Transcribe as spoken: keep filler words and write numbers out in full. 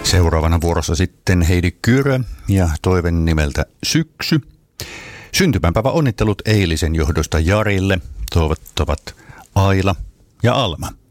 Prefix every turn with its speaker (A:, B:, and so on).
A: Seuraavana vuorossa sitten Heidi Kyrö ja toiven nimeltä Syksy. Syntymäpäivä onnittelut eilisen johdosta Jarille toivottavat Aila ja Alma.